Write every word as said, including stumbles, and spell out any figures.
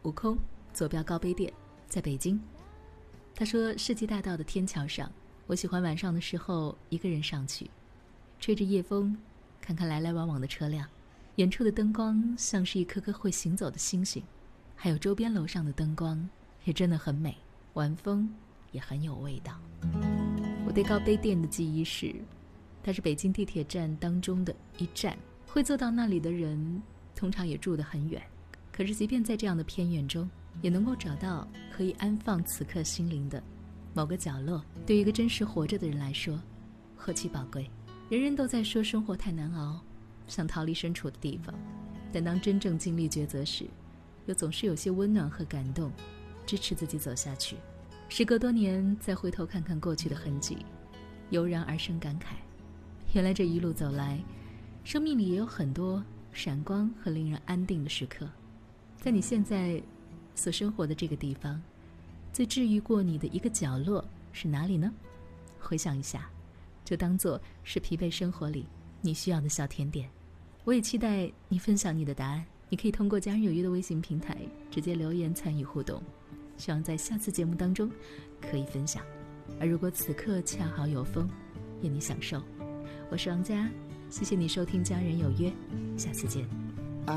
悟空，坐标高碑店，在北京。他说世纪大道的天桥上，我喜欢晚上的时候一个人上去，吹着夜风，看看来来往往的车辆，远处的灯光像是一颗颗会行走的星星，还有周边楼上的灯光也真的很美，晚风也很有味道。我对高碑店的记忆是，它是北京地铁站当中的一站，会坐到那里的人通常也住得很远，可是即便在这样的偏远中，也能够找到可以安放此刻心灵的某个角落。对于一个真实活着的人来说，何其宝贵。人人都在说生活太难熬，想逃离身处的地方，但当真正经历抉择时，又总是有些温暖和感动支持自己走下去。时隔多年再回头看看过去的痕迹，油然而生感慨，原来这一路走来，生命里也有很多闪光和令人安定的时刻。在你现在所生活的这个地方，最治愈过你的一个角落是哪里呢？回想一下，就当作是疲惫生活里你需要的小甜点。我也期待你分享你的答案，你可以通过家人有约的微信平台直接留言参与互动，希望在下次节目当中可以分享。而如果此刻恰好有风，愿你享受。我是王佳，谢谢你收听家人有约，下次见。